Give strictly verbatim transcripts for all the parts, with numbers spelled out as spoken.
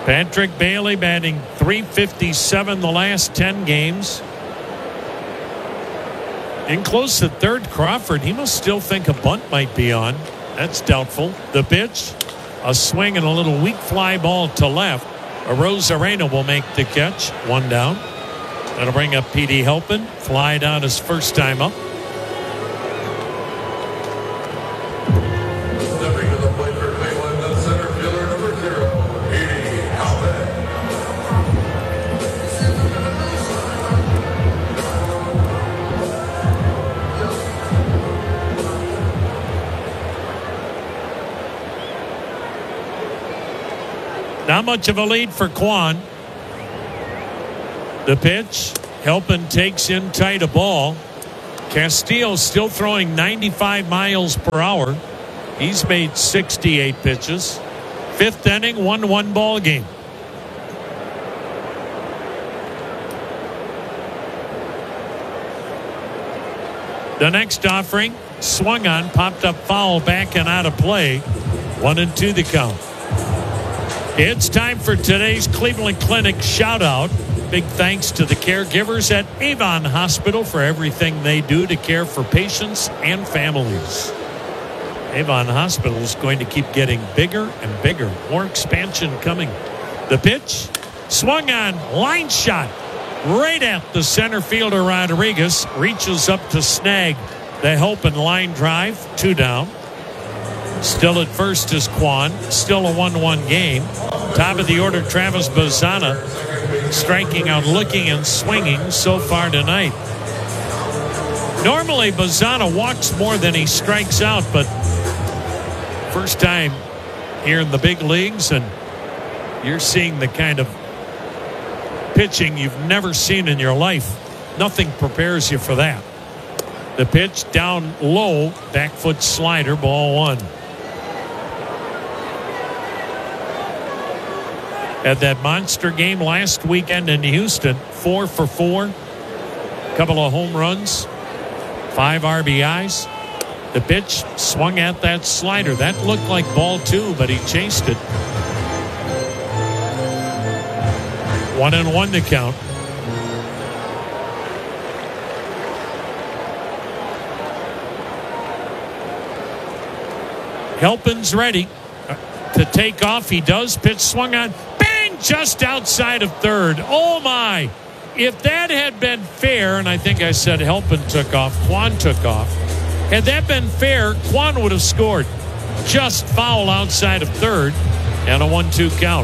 Patrick Bailey batting three fifty-seven the last ten games. In close to third, Crawford. He must still think a bunt might be on. That's doubtful. The pitch, a swing and a little weak fly ball to left. Arozarena will make the catch. One down. That'll bring up P D Helpin. Fly down his first time up. Stepping to the plate for Cleveland, the center fielder number zero, P D Helpin. Not much of a lead for Kwan. The pitch. Helpin takes in tight a ball. Castillo still throwing ninety-five miles per hour. He's made sixty-eight pitches. Fifth inning, one one ball game. The next offering, swung on, popped up foul, back and out of play. One and two the count. It's time for today's Cleveland Clinic shout out. Big thanks to the caregivers at Avon Hospital for everything they do to care for patients and families. Avon Hospital is going to keep getting bigger and bigger. More expansion coming. The pitch, swung on, line shot, right at the center fielder Rodriguez. Reaches up to snag the Helpin line drive. Two down. Still at first is Kwan. Still a one one game. Top of the order, Travis Bazzana striking out, looking and swinging so far tonight. Normally, Bazzana walks more than he strikes out, but first time here in the big leagues, and you're seeing the kind of pitching you've never seen in your life. Nothing prepares you for that. The pitch down low, back foot slider, ball one. Had that monster game last weekend in Houston, four for four, couple of home runs, five R B Is. The pitch swung at that slider. That looked like ball two, but he chased it. One and one to count. Helpin's ready to take off. He does. Pitch swung on. Bang! Just outside of third. Oh, my. If that had been fair, and I think I said Helpin took off, Kwan took off. Had that been fair, Kwan would have scored. Just foul outside of third, and a one two count.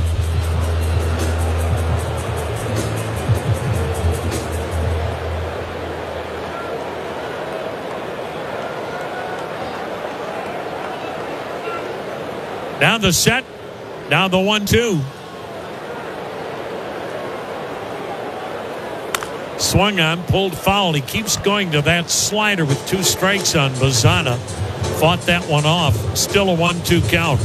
Now the set. Now the one two. Swung on, pulled foul. He keeps going to that slider with two strikes on Bazzana. Fought that one off. Still a one two count.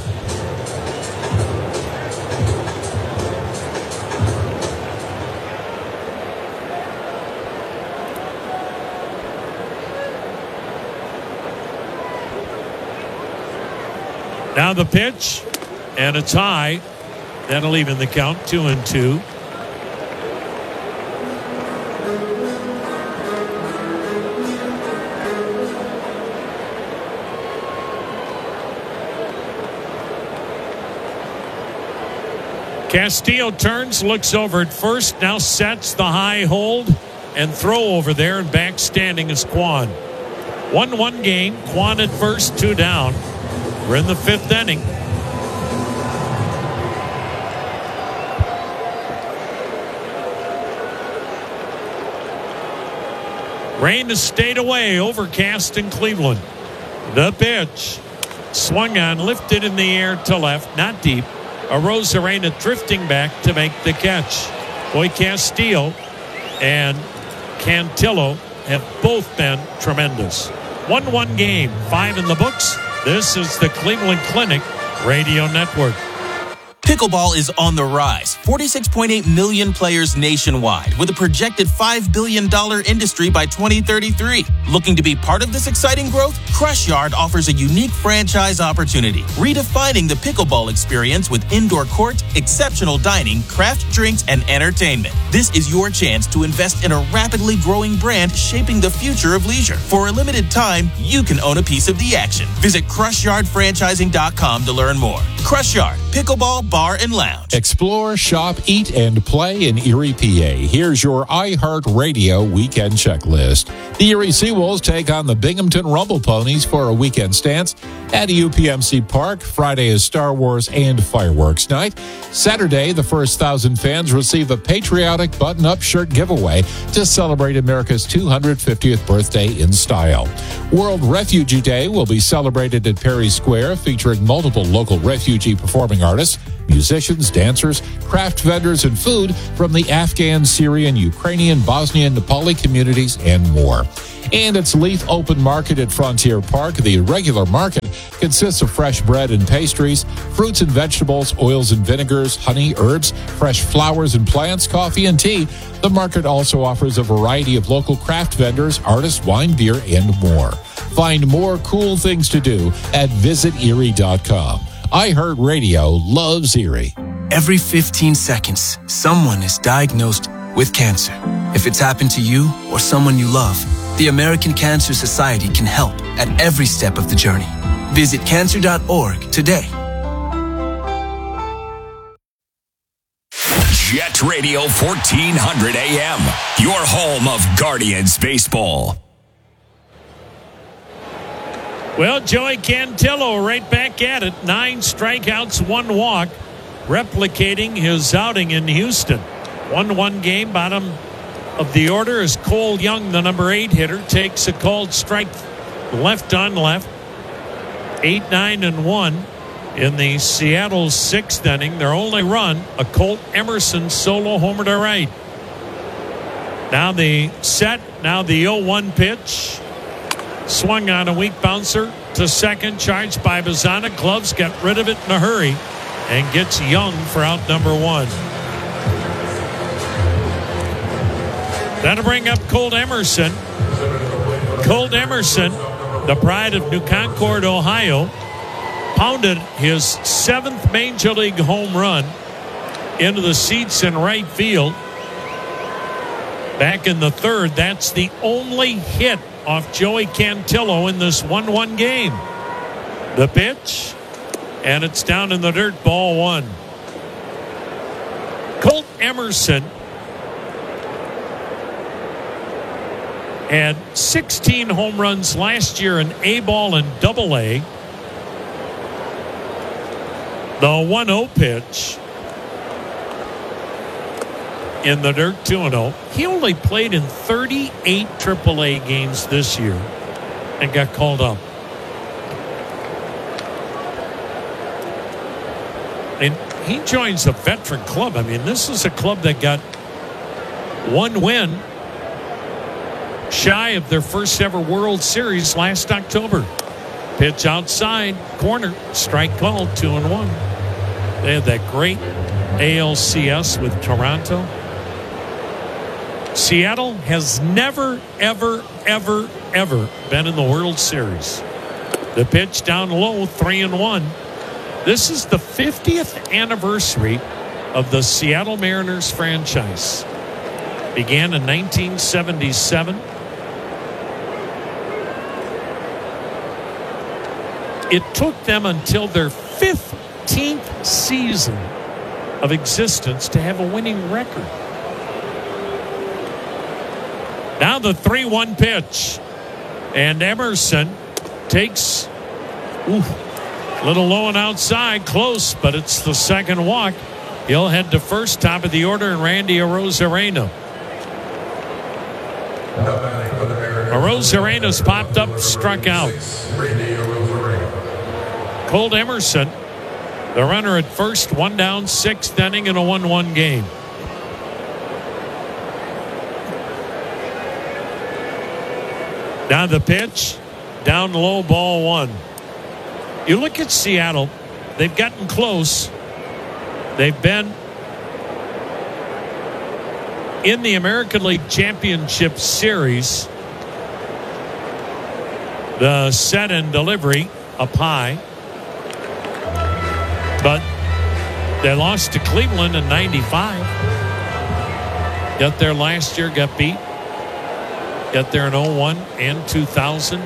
Now the pitch, and it's high. That'll even the count, two and two. Castillo turns, looks over at first, now sets the high hold and throw over there, and back standing is Kwan. one one game, Kwan at first, two down. We're in the fifth inning. Rain has stayed away, overcast in Cleveland. The pitch, swung on, lifted in the air to left, not deep. Arozarena drifting back to make the catch. Boy, Castillo and Cantillo have both been tremendous. one one game, five in the books. This is the Cleveland Clinic Radio Network. Pickleball is on the rise. forty-six point eight million players nationwide, with a projected five billion dollars industry by twenty thirty-three. Looking to be part of this exciting growth? Crush Yard offers a unique franchise opportunity, redefining the pickleball experience with indoor court, exceptional dining, craft drinks, and entertainment. This is your chance to invest in a rapidly growing brand shaping the future of leisure. For a limited time, you can own a piece of the action. Visit crush yard franchising dot com to learn more. Crush Yard, pickleball bar and lounge. Explore, shop, eat, and play in Erie, P A. Here's your iHeartRadio weekend checklist. The Erie Seawolves take on the Binghamton Rumble Ponies for a weekend stance at U P M C Park. Friday is Star Wars and fireworks night. Saturday, the first thousand fans receive a patriotic button-up shirt giveaway to celebrate America's two hundred fiftieth birthday in style. World Refugee Day will be celebrated at Perry Square, featuring multiple local refugee performing artists, musicians, dancers, craft vendors, and food from the Afghan, Syrian, Ukrainian, Bosnian, Nepali communities, and more. And it's Leaf Open Market at Frontier Park. The regular market consists of fresh bread and pastries, fruits and vegetables, oils and vinegars, honey, herbs, fresh flowers and plants, coffee and tea. The market also offers a variety of local craft vendors, artists, wine, beer, and more. Find more cool things to do at visit erie dot com. iHeartRadio loves Erie. Every fifteen seconds, someone is diagnosed with cancer. If it's happened to you or someone you love, the American Cancer Society can help at every step of the journey. Visit cancer dot org today. Jet Radio fourteen hundred A M, your home of Guardians baseball. Well, Joey Cantillo right back at it. Nine strikeouts, one walk, replicating his outing in Houston. one one game, bottom of the order is Cole Young, the number eight hitter, takes a called strike left on left. eight, nine, and one in the Seattle sixth inning. Their only run, a Colt Emerson solo homer to right. Now the set, now the oh one pitch. Swung on a weak bouncer to second, charged by Bazana. Gloves got rid of it in a hurry and gets Young for out number one. That'll bring up Colt Emerson. Colt Emerson, the pride of New Concord, Ohio, pounded his seventh Major League home run into the seats in right field back in the third. That's the only hit off Joey Cantillo in this one one game. The pitch, and it's down in the dirt, ball one. Colt Emerson had sixteen home runs last year in A-ball and double A. The one oh pitch in the dirt, two and oh. He only played in thirty-eight triple A games this year and got called up. And he joins a veteran club. I mean, this is a club that got one win shy of their first ever World Series last October. Pitch outside, corner, strike called, two and one. They had that great A L C S with Toronto. Seattle has never, ever, ever, ever been in the World Series. The pitch down low, three and one. This is the fiftieth anniversary of the Seattle Mariners franchise. Began in nineteen seventy-seven. It took them until their fifteenth season of existence to have a winning record. Now the three one pitch. And Emerson takes, ooh, a little low and outside, close, but it's the second walk. He'll head to first, top of the order, and Randy Arozarena. Arozarena's popped up, struck out. Colt Emerson, the runner at first, one down, sixth inning in a one one game. Now the pitch, down low, ball one. You look at Seattle, they've gotten close They've been in the American League Championship Series. The set and delivery up high. But they lost to Cleveland in ninety-five. Got there last year, got beat. Got there in oh one and two thousand.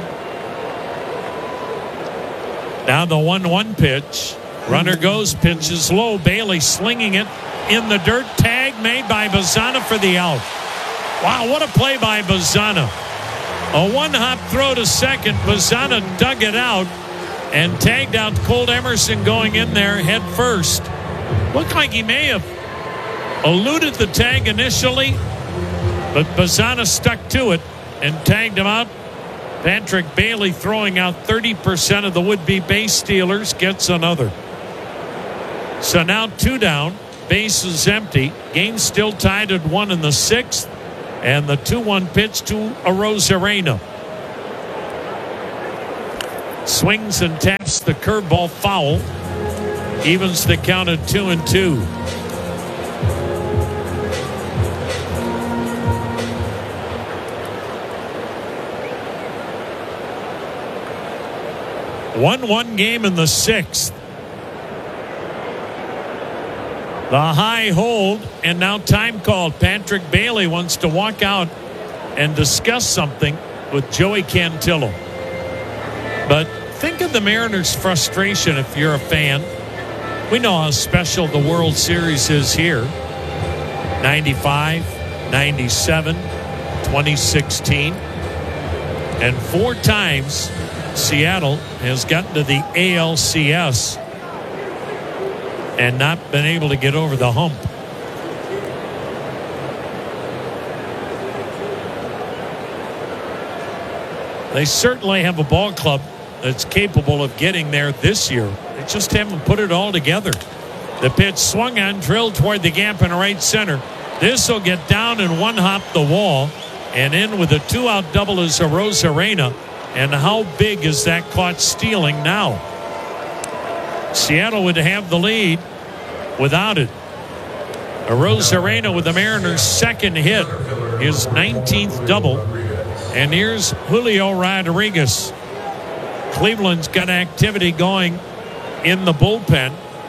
Now the one one pitch. Runner goes, pitches low. Bailey slinging it in the dirt. Tag made by Bazzana for the out. Wow, what a play by Bazzana. A one-hop throw to second. Bazzana dug it out and tagged out Colt Emerson going in there head first. Looked like he may have eluded the tag initially, but Bazzana stuck to it and tagged him out. Patrick Bailey, throwing out thirty percent of the would-be base stealers, gets another. So now two down, bases empty. Game still tied at one in the sixth, and the two one pitch to Arozarena. Swings and taps the curveball foul. Evens the count at two and two. one one game in the sixth. The high hold, and now time called. Patrick Bailey wants to walk out and discuss something with Joey Cantillo. But think of the Mariners' frustration if you're a fan. We know how special the World Series is here. ninety-five, ninety-seven, twenty sixteen. And four times Seattle has gotten to the A L C S and not been able to get over the hump. They certainly have a ball club that's capable of getting there this year. They just haven't put it all together. The pitch swung on, drilled toward the gap in right center. This will get down and one hop the wall, and in with a two-out double is Arozarena. And how big is that caught stealing now? Seattle would have the lead without it. Arozarena with the Mariners' second hit, his nineteenth double. And here's Julio Rodriguez. Cleveland's got activity going in the bullpen.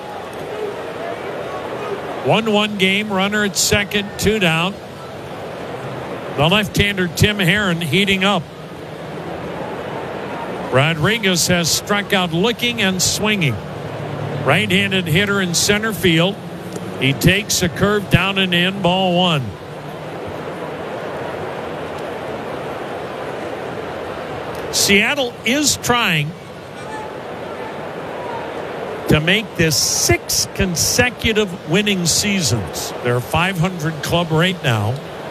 one one game, runner at second, two down. The left-hander Tim Herron heating up. Rodriguez has struck out looking and swinging. Right-handed hitter in center field. He takes a curve down and in, ball one. Seattle is trying to make this six consecutive winning seasons. They're a five hundred club right now.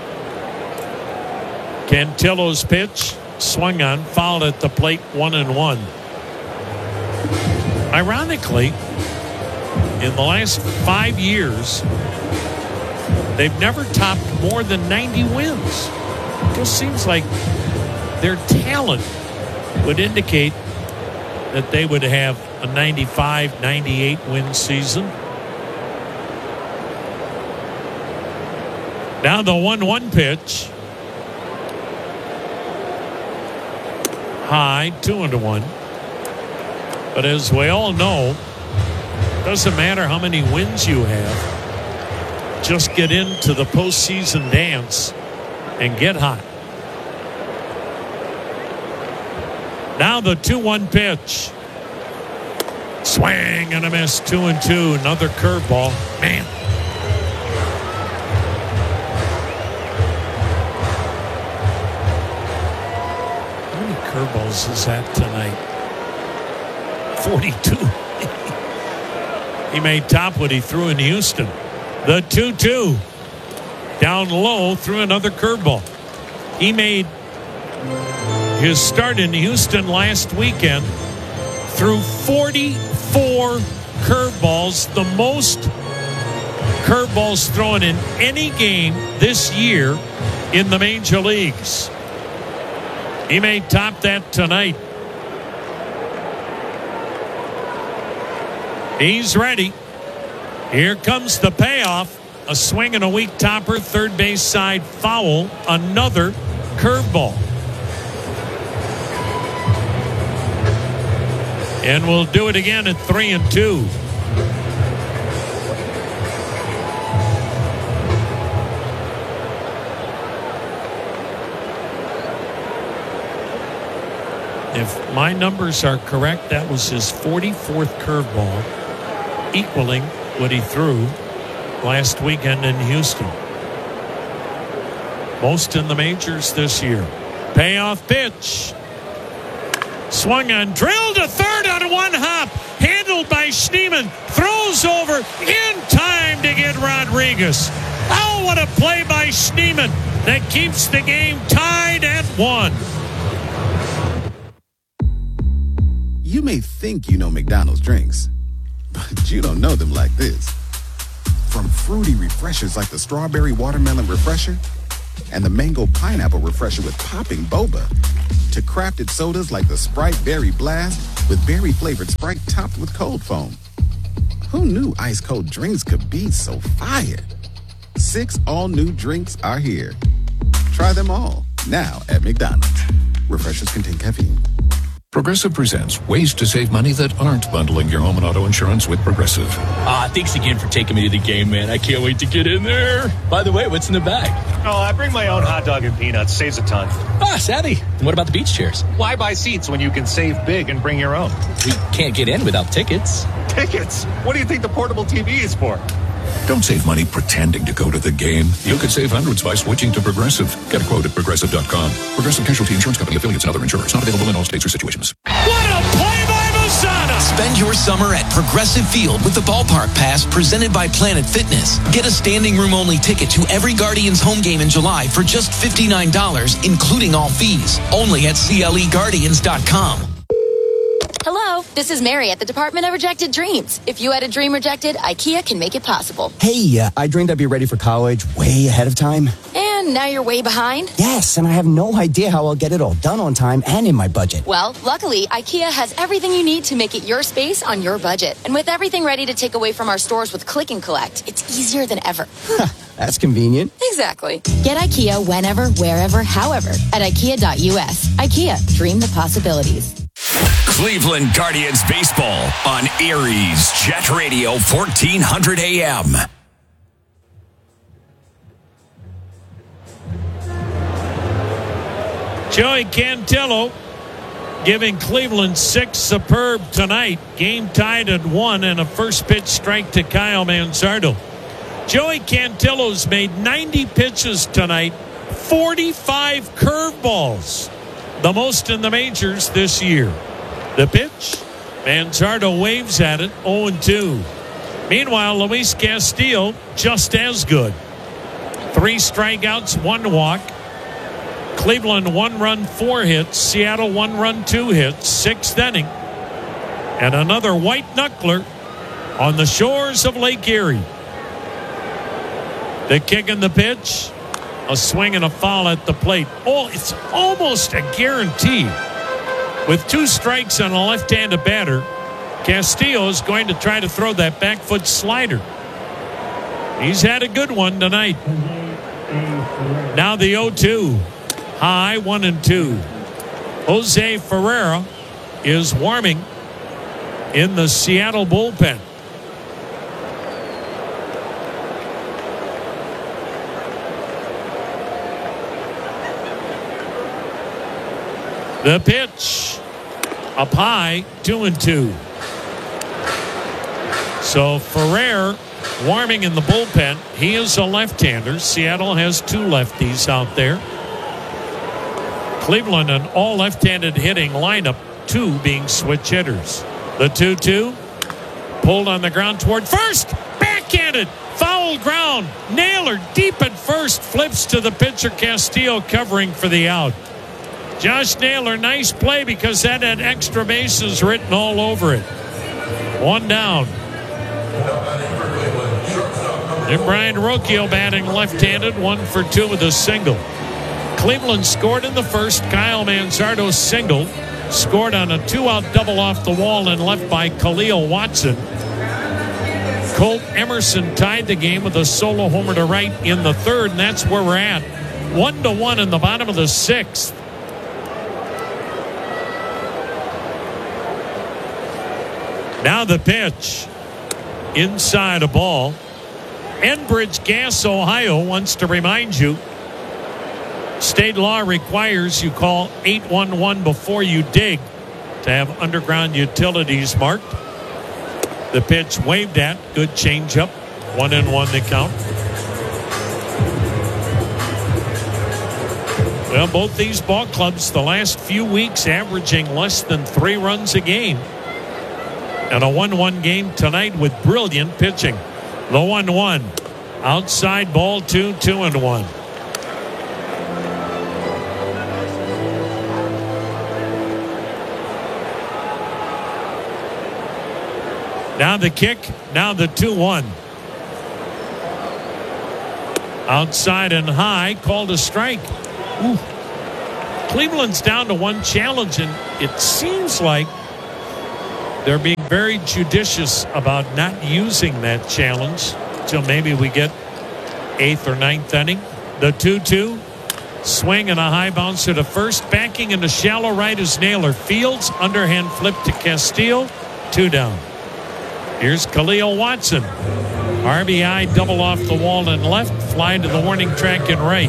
Cantillo's pitch swung on, fouled at the plate, one and one. Ironically, in the last five years, they've never topped more than ninety wins. It just seems like their talent would indicate that they would have a ninety-five, ninety-eight win season. Now the one one pitch. High, two and one. But as we all know, it doesn't matter how many wins you have. Just get into the postseason dance and get hot. Now the two one pitch. Swing and a miss, two and two. Another curveball. Man. How many curveballs is that tonight? forty-two. He made top what he threw in Houston. The two two. Down low, threw another curveball. He made his start in Houston last weekend threw forty-four curveballs, the most curveballs thrown in any game this year in the major leagues. He may top that tonight. He's ready. Here comes the payoff. A swing and a weak topper, third base side foul, another curveball. And we'll do it again at three and two. If my numbers are correct, that was his forty-fourth curveball, equaling what he threw last weekend in Houston. Most in the majors this year. Payoff pitch. Swung on, drilled to third on one hop. Handled by Schneemann. Throws over in time to get Rodriguez. Oh, what a play by Schneemann that keeps the game tied at one. You may think you know McDonald's drinks, but you don't know them like this. From fruity refreshers like the Strawberry Watermelon Refresher and the Mango Pineapple Refresher with popping boba, to crafted sodas like the Sprite Berry Blast with berry-flavored Sprite topped with cold foam. Who knew ice-cold drinks could be so fire? Six all-new drinks are here. Try them all, now at McDonald's. Refreshers contain caffeine. Progressive presents ways to save money that aren't bundling your home and auto insurance with Progressive. Ah, thanks again for taking me to the game, man. I can't wait to get in there. By the way, what's in the bag? Oh, I bring my own hot dog and peanuts. Saves a ton. Ah, savvy. And what about the beach chairs? Why buy seats when you can save big and bring your own? We can't get in without tickets. Tickets? What do you think the portable T V is for? Don't save money pretending to go to the game. You could save hundreds by switching to Progressive. Get a quote at Progressive dot com. Progressive Casualty Insurance Company, affiliates, and other insurers. Not available in all states or situations. What a play by Musada! Spend your summer at Progressive Field with the Ballpark Pass presented by Planet Fitness. Get a standing room only ticket to every Guardians home game in July for just fifty-nine dollars, including all fees. Only at C L E Guardians dot com. Hello, this is Mary at the Department of Rejected Dreams. If you had a dream rejected, IKEA can make it possible. Hey, uh, I dreamed I'd be ready for college way ahead of time. And now you're way behind? Yes, and I have no idea how I'll get it all done on time and in my budget. Well, luckily, IKEA has everything you need to make it your space on your budget. And with everything ready to take away from our stores with Click and Collect, it's easier than ever. That's convenient. Exactly. Get IKEA whenever, wherever, however at IKEA dot U S. IKEA, dream the possibilities. Cleveland Guardians baseball on Erie's Jet Radio fourteen hundred A M. Joey Cantillo giving Cleveland six superb tonight. Game tied at one and a first pitch strike to Kyle Manzardo. Joey Cantillo's made ninety pitches tonight, forty-five curveballs, the most in the majors this year. The pitch, Manzardo waves at it, oh and two. Meanwhile, Luis Castillo, just as good. Three strikeouts, one walk. Cleveland one run, four hits. Seattle one run, two hits. Sixth inning. And another white knuckler on the shores of Lake Erie. The kick and the pitch. A swing and a foul at the plate. Oh, it's almost a guarantee. With two strikes on a left-handed batter, Castillo is going to try to throw that back foot slider. He's had a good one tonight. Now the oh two. High, one and two. Jose Ferreira is warming in the Seattle bullpen. The pitch up high, two and two. So Ferrer warming in the bullpen. He is a left-hander. Seattle has two lefties out there. Cleveland, an all left-handed hitting lineup, two being switch hitters. The two two pulled on the ground toward first. Backhanded. Foul ground. Naylor deep at first. Flips to the pitcher. Castillo covering for the out. Josh Naylor, nice play because that had extra bases written all over it. One down. And Brian Rocchio batting left-handed, one for two with a single. Cleveland scored in the first. Kyle Manzardo singled. Scored on a two-out double off the wall and left by Khalil Watson. Colt Emerson tied the game with a solo homer to right in the third, and that's where we're at. One to one in the bottom of the sixth. Now the pitch. Inside a ball. Enbridge Gas, Ohio wants to remind you, state law requires you call eight one one before you dig to have underground utilities marked. The pitch waved at. Good changeup. One and one to count. Well, both these ball clubs the last few weeks averaging less than three runs a game. And a one one game tonight with brilliant pitching. The one one. Outside ball two, two and one. Now the kick. Now the two one. Outside and high. Called a strike. Ooh. Cleveland's down to one challenge, and it seems like they're being very judicious about not using that challenge until maybe we get eighth or ninth inning. The two two. Swing and a high bouncer to first. Backing into shallow right is Naylor. Fields. Underhand flip to Castillo. Two down. Here's Khalil Watson. R B I double off the wall and left. Fly to the warning track and right.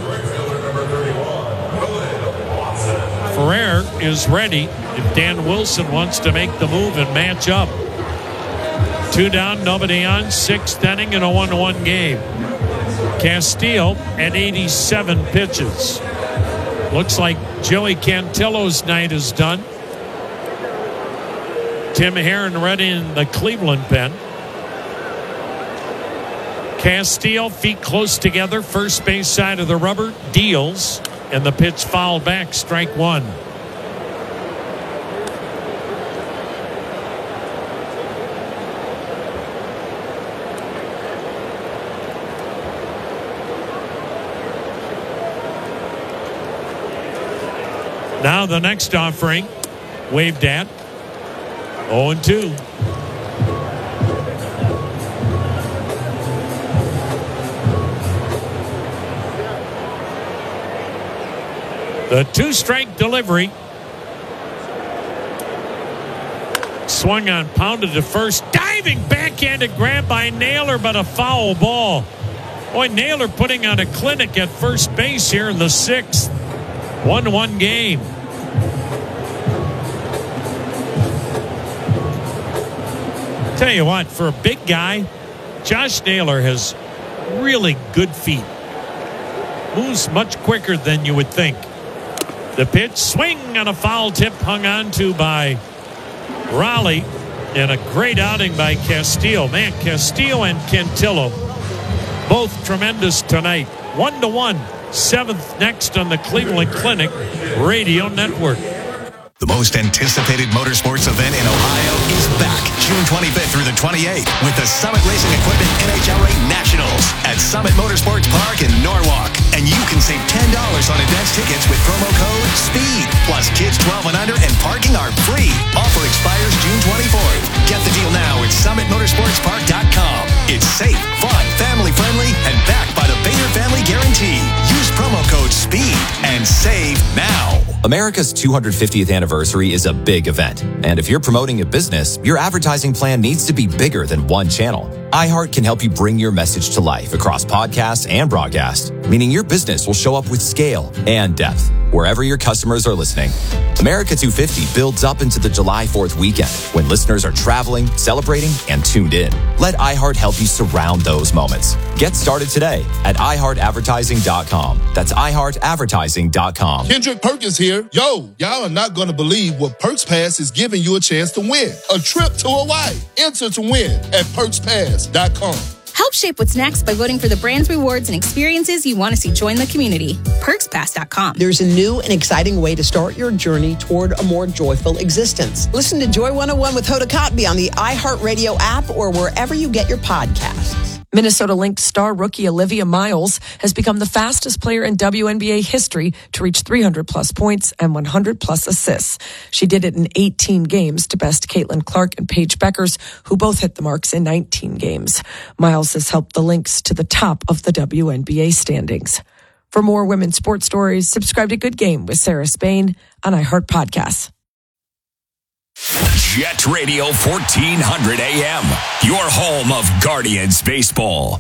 Ferrer is ready if Dan Wilson wants to make the move and match up. Two down, nobody on. Sixth inning in a one one game. Castillo at eighty-seven pitches. Looks like Joey Cantillo's night is done. Tim Herron ready in the Cleveland pen. Castillo, feet close together, first base side of the rubber, deals, and the pitch fouled back, strike one. Now the next offering, waved at. oh and two. The two-strike delivery. Swung on, pounded to first. Diving backhanded grab by Naylor, but a foul ball. Boy, Naylor putting on a clinic at first base here in the sixth. one one game. Tell you what, for a big guy, Josh Naylor has really good feet. Moves much quicker than you would think. The pitch, swing and a foul tip hung on to by Raleigh, and a great outing by Castillo. Man, Castillo and Cantillo, both tremendous tonight. One to one. Seventh next on the Cleveland Clinic Radio Network. The most anticipated motorsports event in Ohio is back June twenty-fifth through the twenty-eighth with the Summit Racing Equipment N H L R A Nationals at Summit Motorsports Park in Norwalk. And you can save ten dollars on advance tickets with promo code SPEED. Plus kids twelve and under and parking are free. Offer expires June twenty-fourth. Get the deal now at summit motorsports park dot com. It's safe, fun, family friendly, and backed by the Bader Family Guarantee. Use promo code SPEED and save now. America's two hundred fiftieth anniversary is a big event. And if you're promoting a business, your advertising plan needs to be bigger than one channel. iHeart can help you bring your message to life across podcasts and broadcast, meaning your business will show up with scale and depth wherever your customers are listening. America two fifty builds up into the July fourth weekend when listeners are traveling, celebrating, and tuned in. Let iHeart help you surround those moments. Get started today at i heart advertising dot com. That's i heart advertising dot com. Kendrick Perkins here. Yo, y'all are not going to believe what Perks Pass is giving you a chance to win. A trip to Hawaii. Enter to win at perks pass dot com. Help shape what's next by voting for the brands, rewards, and experiences you want to see join the community. perks pass dot com. There's a new and exciting way to start your journey toward a more joyful existence. Listen to Joy one oh one with Hoda Kotb on the iHeartRadio app or wherever you get your podcasts. Minnesota Lynx star rookie Olivia Miles has become the fastest player in W N B A history to reach three hundred plus points and one hundred plus assists. She did it in eighteen games to best Caitlin Clark and Paige Beckers, who both hit the marks in nineteen games. Miles has helped the Lynx to the top of the W N B A standings. For more women's sports stories, subscribe to Good Game with Sarah Spain on iHeart Podcasts. Jet Radio fourteen hundred A M, your home of Guardians baseball.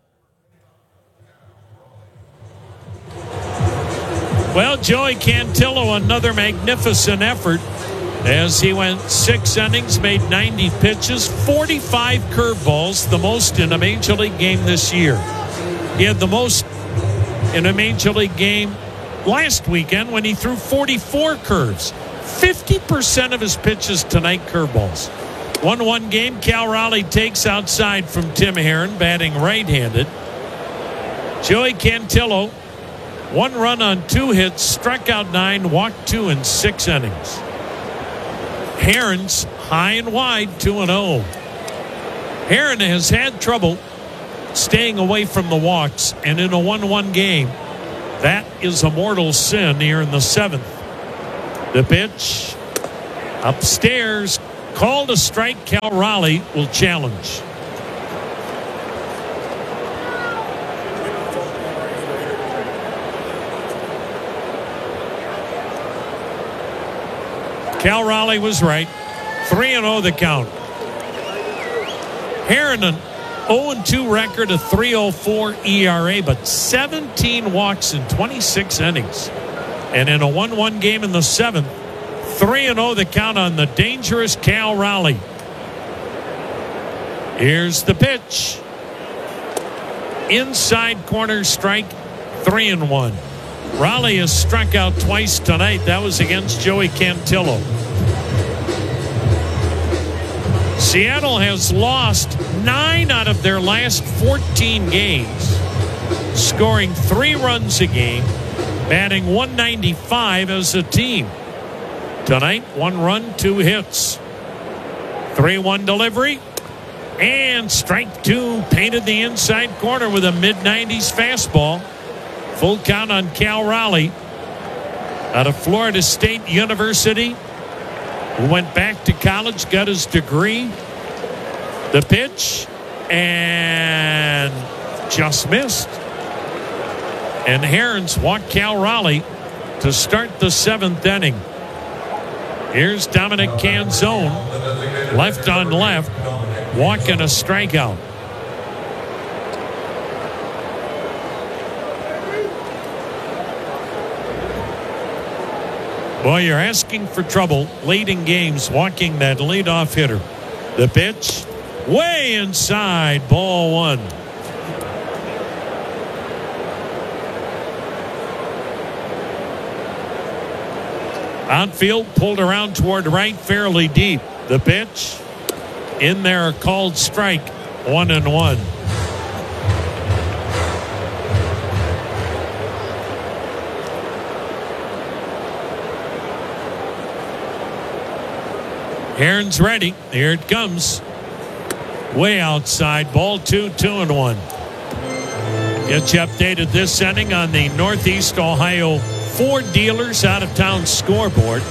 Well, Joey Cantillo, another magnificent effort as he went six innings, made ninety pitches, forty-five curveballs, the most in a Major League game this year. He had the most in a Major League game last weekend when he threw forty-four curves. fifty percent of his pitches tonight curveballs. one one game, Cal Raleigh takes outside from Tim Herron, batting right-handed. Joey Cantillo, one run on two hits, struck out nine, walked two in six innings. Herron's high and wide, two and oh. Herron has had trouble staying away from the walks, and in a one one game, that is a mortal sin here in the seventh. The pitch upstairs, called a strike. Cal Raleigh will challenge. Cal Raleigh was right. three and oh the count. Herron, an oh and two record, a three oh four E R A, but seventeen walks in twenty-six innings. And in a one one game in the seventh, three and oh the count on the dangerous Cal Raleigh. Here's the pitch. Inside corner strike, three and one. Raleigh has struck out twice tonight. That was against Joey Cantillo. Seattle has lost nine out of their last fourteen games, scoring three runs a game, batting one ninety-five as a team. Tonight, one run, two hits. three one delivery. And strike two, painted the inside corner with a mid nineties fastball. Full count on Cal Raleigh out of Florida State University, who went back to college, got his degree. The pitch, and just missed. And Herons walk Cal Raleigh to start the seventh inning. Here's Dominic Canzone, left on left, walking a strikeout. Boy, you're asking for trouble late in games walking that leadoff hitter. The pitch, way inside, ball one. Outfield pulled around toward right, fairly deep. The pitch, in there, called strike, one and one. Herron's ready. Here it comes. Way outside. Ball two, two and one. Get you updated this inning on the Northeast Ohio Ford Dealers out of town scoreboard.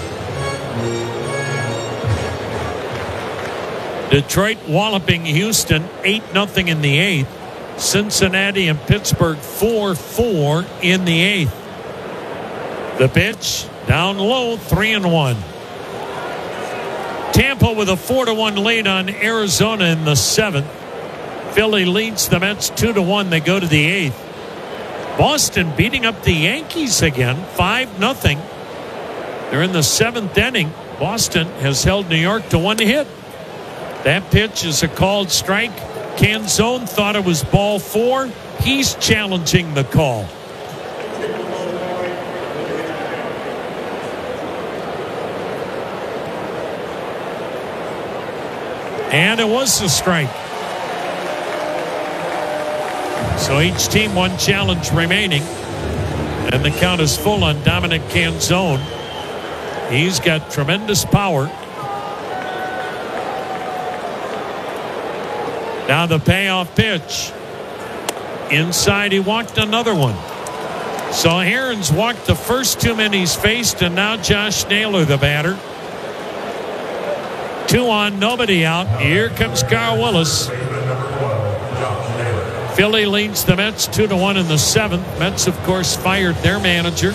Detroit walloping Houston eight nothing in the eighth. Cincinnati and Pittsburgh four four in the eighth. The pitch down low, three and one. Tampa with a four to one lead on Arizona in the seventh. Philly leads the Mets two to one. They go to the eighth. Boston beating up the Yankees again, five nothing. They're in the seventh inning. Boston has held New York to one hit. That pitch is a called strike. Canzone thought it was ball four. He's challenging the call. And it was a strike. So each team one challenge remaining. And the count is full on Dominic Canzone. He's got tremendous power. Now the payoff pitch. Inside, he walked another one. So Herons walked the first two men he's faced, and now Josh Naylor, the batter. Two on, nobody out. Here comes Carl Willis. Philly leads the Mets two to one in the seventh. Mets, of course, fired their manager.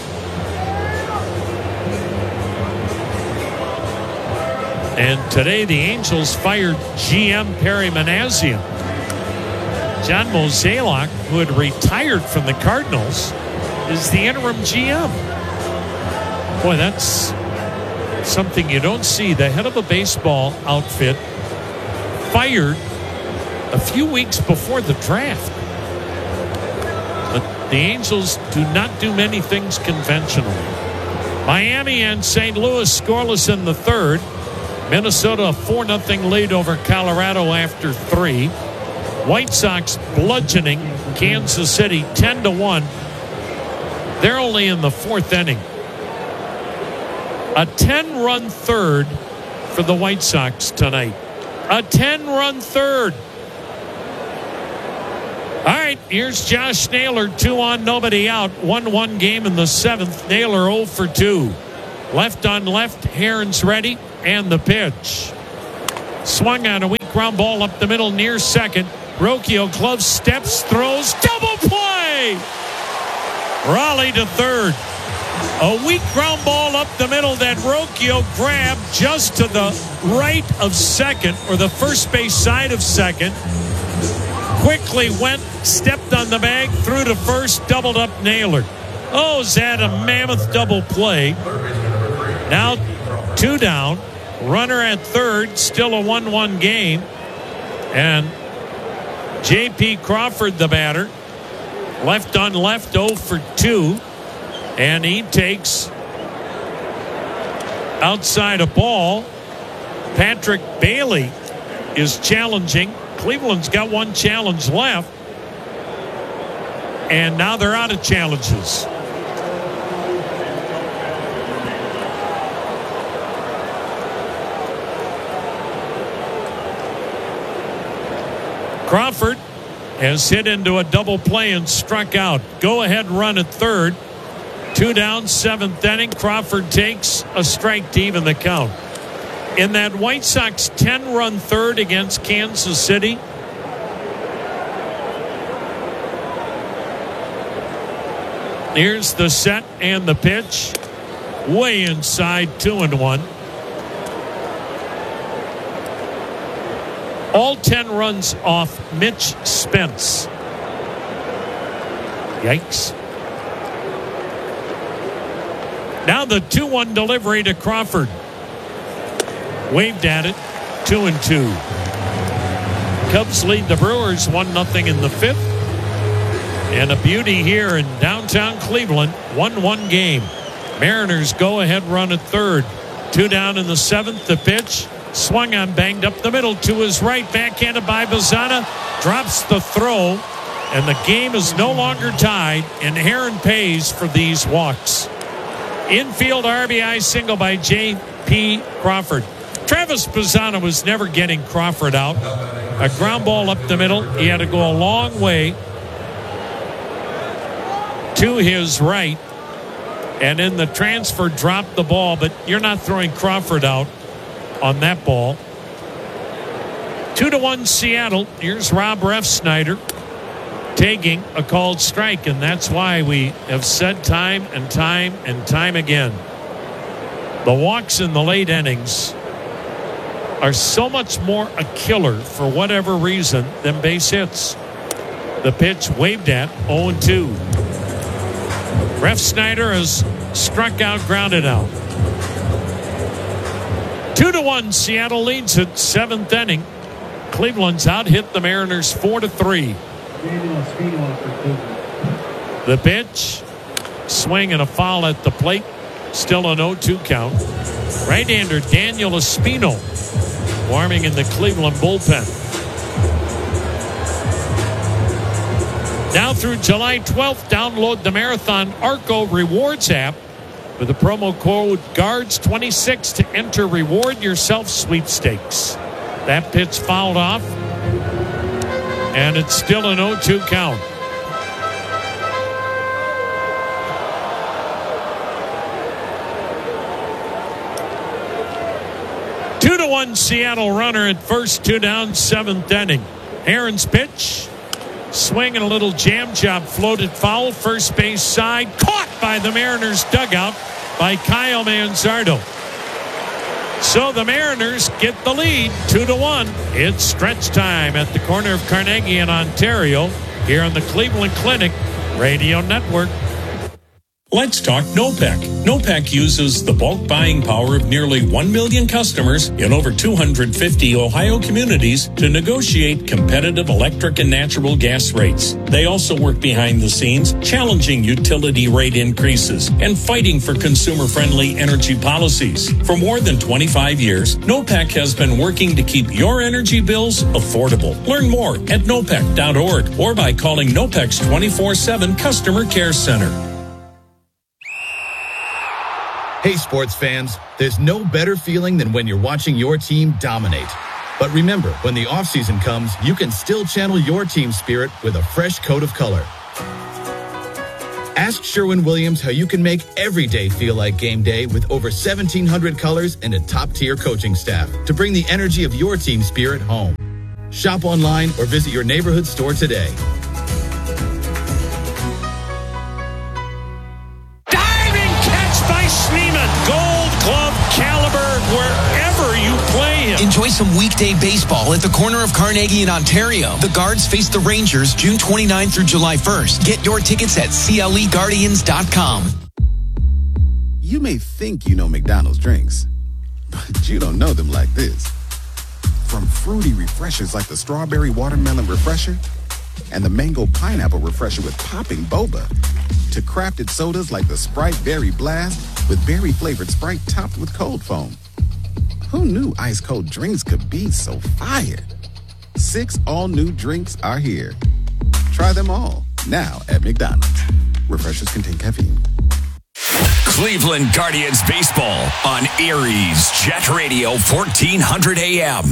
And today the Angels fired G M Perry Manassian. John Mozeliak, who had retired from the Cardinals, is the interim G M. Boy, that's something you don't see. The head of a baseball outfit fired a few weeks before the draft. But the Angels do not do many things conventionally. Miami and Saint Louis scoreless in the third. Minnesota a four nothing lead over Colorado after three. White Sox bludgeoning Kansas City ten to one. They're only in the fourth inning. A ten-run third for the White Sox tonight. A ten-run third. All right, here's Josh Naylor, two on, nobody out. one one game in the seventh. Naylor oh for two. Left on left, Herons ready, and the pitch. Swung on a weak ground ball up the middle near second. Rocchio gloves, steps, throws, double play! Raleigh to third. A weak ground ball up the middle that Rocchio grabbed just to the right of second, or the first base side of second. Quickly went, stepped on the bag, threw to first, doubled up Naylor. Oh, is that a mammoth double play? Now two down. Runner at third, still a one one game. And J P Crawford, the batter, left on left, oh for two. And he takes outside a ball. Patrick Bailey is challenging. Cleveland's got one challenge left. And now they're out of challenges. Crawford has hit into a double play and struck out. Go ahead run at third. Two down, seventh inning. Crawford takes a strike to even the count. In that White Sox ten-run third against Kansas City, here's the set and the pitch. Way inside, two and one. All ten runs off Mitch Spence. Yikes. Now the two one delivery to Crawford. Waved at it, two and two. Cubs lead the Brewers one nothing in the fifth. And a beauty here in downtown Cleveland, one one game. Mariners go ahead run at third. Two down in the seventh, the pitch. Swung on, banged up the middle to his right, backhanded by Bazzana, drops the throw, and the game is no longer tied, and Heron pays for these walks. Infield R B I single by J P Crawford. Travis Bazzana was never getting Crawford out. A ground ball up the middle. He had to go a long way to his right, and in the transfer dropped the ball, but you're not throwing Crawford out on that ball. Two to one Seattle. Here's Rob Refsnyder taking a called strike, and that's why we have said time and time and time again, the walks in the late innings are so much more a killer for whatever reason than base hits. The pitch waved at, oh and two. Refsnyder has struck out, grounded out. Two to one, Seattle leads it, seventh inning. Cleveland's out hit the Mariners four to three. The pitch, swing and a foul at the plate. Still an oh two count. Right-hander Daniel Espino warming in the Cleveland bullpen. Now through July twelfth, download the Marathon Arco Rewards app with the promo code guards twenty-six to enter Reward Yourself sweepstakes. That pitch fouled off, and it's still an oh two count. one Seattle runner at first, two down, seventh inning. Aaron's pitch. Swing and a little jam job, floated foul, first base side, caught by the Mariners dugout by Kyle Manzardo. So the Mariners get the lead, two to one. It's stretch time at the corner of Carnegie and Ontario here on the Cleveland Clinic Radio Network. Let's talk NOPEC. NOPEC uses the bulk buying power of nearly one million customers in over two hundred fifty Ohio communities to negotiate competitive electric and natural gas rates. They also work behind the scenes, challenging utility rate increases and fighting for consumer-friendly energy policies. For more than twenty-five years, NOPEC has been working to keep your energy bills affordable. Learn more at nopec dot org or by calling NOPEC's twenty-four seven Customer Care Center. Hey, sports fans, there's no better feeling than when you're watching your team dominate. But remember, when the offseason comes, you can still channel your team spirit with a fresh coat of color. Ask Sherwin-Williams how you can make every day feel like game day with over seventeen hundred colors and a top-tier coaching staff to bring the energy of your team spirit home. Shop online or visit your neighborhood store today. Gold Glove caliber wherever you play him. Enjoy some weekday baseball at the corner of Carnegie in Ontario. The Guards face the Rangers June twenty-ninth through July first. Get your tickets at C L E Guardians dot com. You may think you know McDonald's drinks, but you don't know them like this. From fruity refreshers like the Strawberry Watermelon Refresher and the Mango Pineapple Refresher with popping boba, to crafted sodas like the Sprite Berry Blast with berry-flavored Sprite topped with cold foam. Who knew ice-cold drinks could be so fire? Six all-new drinks are here. Try them all, now at McDonald's. Refreshers contain caffeine. Cleveland Guardians baseball on Erie's Jet Radio fourteen hundred A M.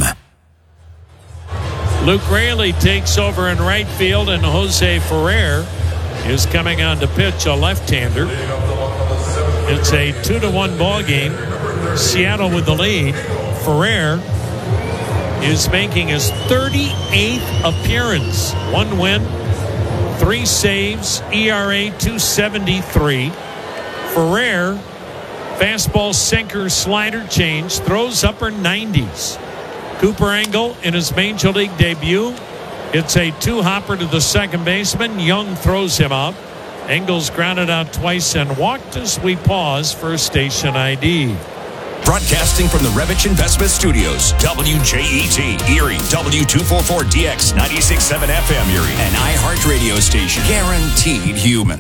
Luke Raley takes over in right field, and Jose Ferrer is coming on to pitch, a left-hander. It's a two to one ball game. Seattle with the lead. Ferrer is making his thirty-eighth appearance. One win, three saves, E R A two seventy-three. Ferrer, fastball, sinker, slider change, throws upper nineties. Cooper Engel in his Major League debut. It's a two-hopper to the second baseman. Young throws him out. Engel's grounded out twice and walked as we pause for station I D. Broadcasting from the Revich Investment Studios, W J E T, Erie, W two forty-four D X, ninety-six point seven F M Erie, an iHeart radio station. Guaranteed human.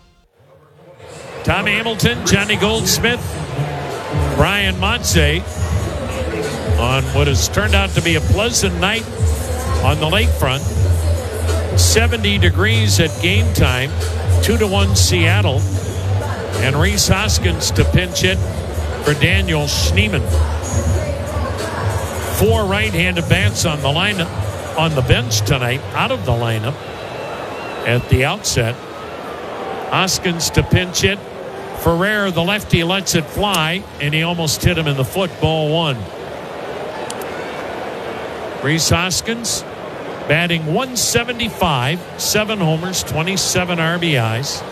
Tom Hamilton, Johnny Goldsmith, Brian Montse on what has turned out to be a pleasant night on the lakefront. seventy degrees at game time. Two to one Seattle. And Rhys Hoskins to pinch hit for Daniel Schneemann. Four right-handed bats on the lineup, on the bench tonight, out of the lineup at the outset. Hoskins to pinch hit. Ferrer, the lefty, lets it fly, and he almost hit him in the foot. Ball one. Rhys Hoskins batting one seventy-five, seven homers, twenty-seven R B Is.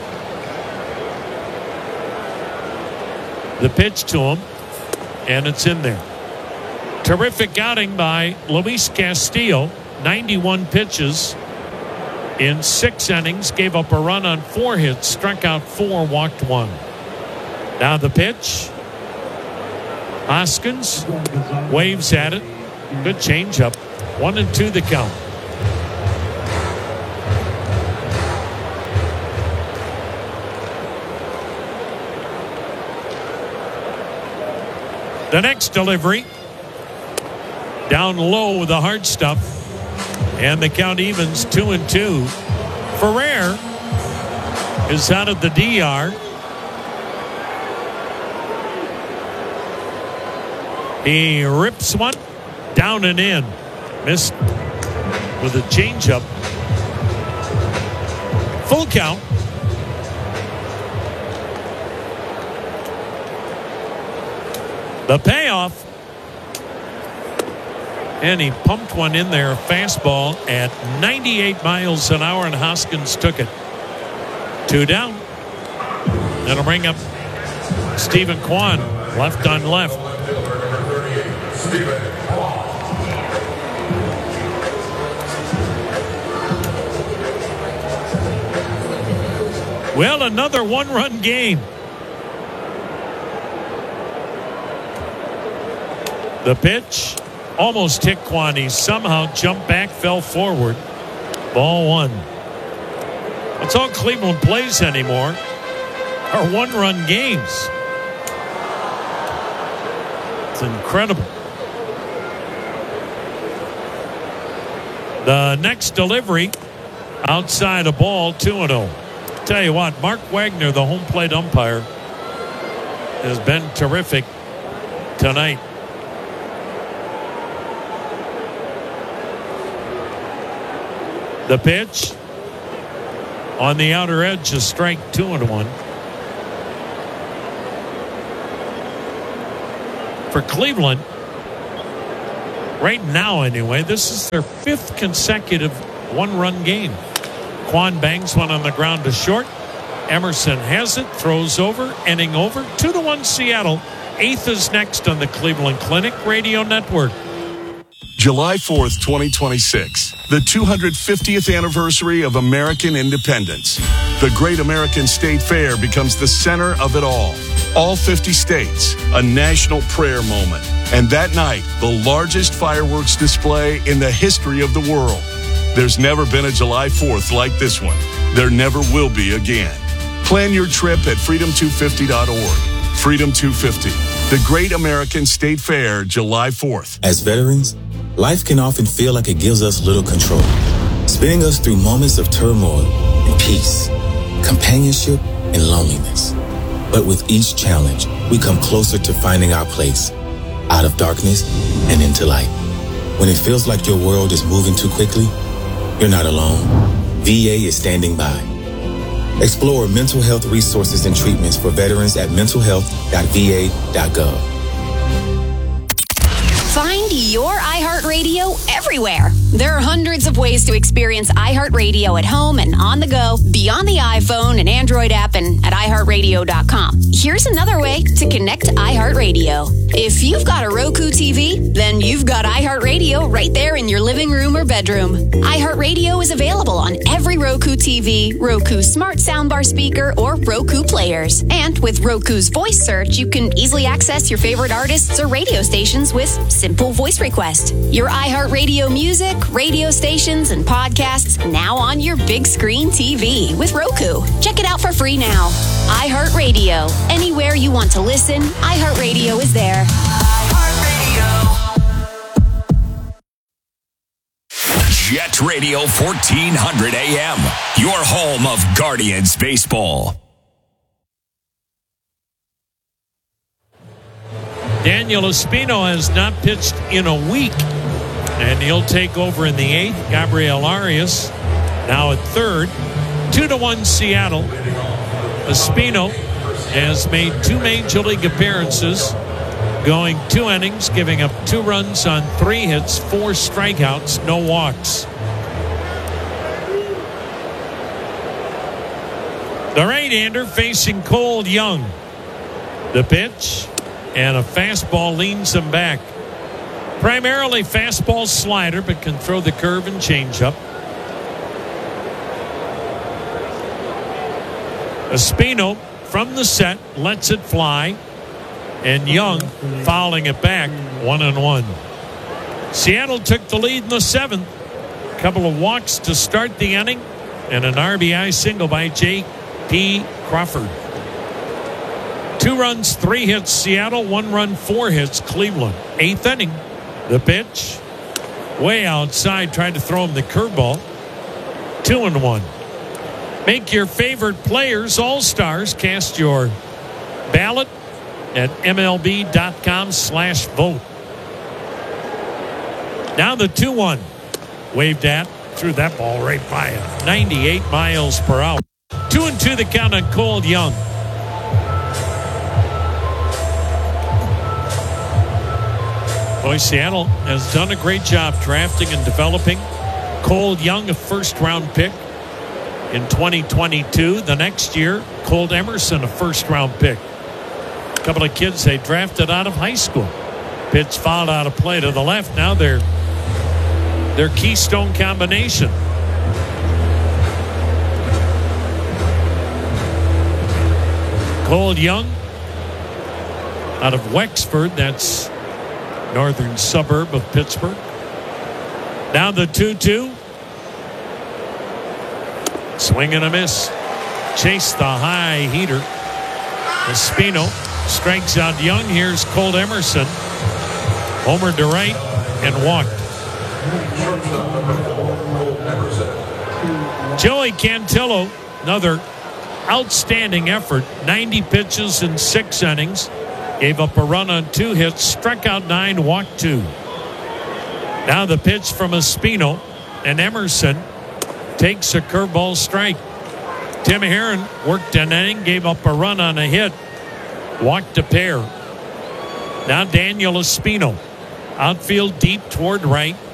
The pitch to him, and it's in there. Terrific outing by Luis Castillo. ninety-one pitches in six innings, gave up a run on four hits, struck out four, walked one. Now the pitch. Hoskins waves at it. Good changeup. One and two the count. The next delivery, down low with the hard stuff, and the count evens two and two. Ferrer is out of the D R. He rips one down and in, missed with a changeup. Full count. The payoff. And he pumped one in there, fastball at ninety-eight miles an hour, and Hoskins took it. Two down. That'll bring up Stephen Kwan, left on left. Well, another one-run game. The pitch almost hit Kwan. He somehow jumped back, fell forward. Ball one. That's all Cleveland plays anymore are one-run games. It's incredible. The next delivery outside a ball, two and oh. Tell you what, Mark Wagner, the home plate umpire, has been terrific tonight. The pitch on the outer edge, a strike, two and one. For Cleveland, right now anyway, this is their fifth consecutive one-run game. Kwan bangs one on the ground to short. Emerson has it, throws over, inning over. Two to one Seattle. Eighth is next on the Cleveland Clinic Radio Network. July fourth, twenty twenty-six, the two hundred fiftieth anniversary of American independence. The Great American State Fair becomes the center of it all. All fifty states, a national prayer moment. And that night, the largest fireworks display in the history of the world. There's never been a July fourth like this one. There never will be again. Plan your trip at freedom two fifty dot org. Freedom two fifty, the Great American State Fair, July fourth. As veterans, life can often feel like it gives us little control, spinning us through moments of turmoil and peace, companionship and loneliness. But with each challenge, we come closer to finding our place, out of darkness and into light. When it feels like your world is moving too quickly, you're not alone. V A is standing by. Explore mental health resources and treatments for veterans at mental health dot v a dot gov. Find your iHeartRadio everywhere. There are hundreds of ways to experience iHeartRadio at home and on the go, beyond the iPhone and Android app and at i heart radio dot com. Here's another way to connect to iHeartRadio. If you've got a Roku T V, then you've got iHeartRadio right there in your living room or bedroom. iHeartRadio is available on every Roku T V, Roku Smart Soundbar speaker, or Roku players. And with Roku's voice search, you can easily access your favorite artists or radio stations with simple voice request. Your iHeartRadio music, radio stations, and podcasts now on your big screen T V with Roku. Check it out for free now. iHeartRadio. Anywhere you want to listen, iHeartRadio is there. Jet Radio fourteen hundred A M, your home of Guardians baseball. Daniel Espino has not pitched in a week, and he'll take over in the eighth. Gabriel Arias now at third. Two to one Seattle. Espino has made two major league appearances, going two innings, giving up two runs on three hits, four strikeouts, no walks. The right-hander facing Cole Young. The pitch, and a fastball leans him back. Primarily fastball slider, but can throw the curve and changeup. Espino from the set lets it fly, and Young fouling it back, one and one. Seattle took the lead in the seventh. A couple of walks to start the inning, and an R B I single by J P Crawford. Two runs, three hits Seattle, one run, four hits Cleveland. Eighth inning. The pitch, way outside, tried to throw him the curveball. Two and one. Make your favorite players all-stars. Cast your ballot at M L B dot com slash vote. Now the two one. Waved at, threw that ball right by him. ninety-eight miles per hour. Two and two the count on Cole Young. Boy, Seattle has done a great job drafting and developing. Cole Young, a first-round pick in twenty twenty-two. The next year, Colt Emerson, a first-round pick. A couple of kids they drafted out of high school. Pitch fouled out of play to the left. Now they're their keystone combination. Cole Young out of Wexford. That's northern suburb of Pittsburgh. Now the two two. Swing and a miss. Chase the high heater. Espino strikes out Young. Here's Colt Emerson. Homer to right and walked. Joey Cantillo, another outstanding effort. ninety pitches in six innings. Gave up a run on two hits. Struck out nine, walked two. Now the pitch from Espino, and Emerson takes a curveball strike. Tim Herron worked an inning, gave up a run on a hit, walked a pair. Now Daniel Espino, outfield deep toward right.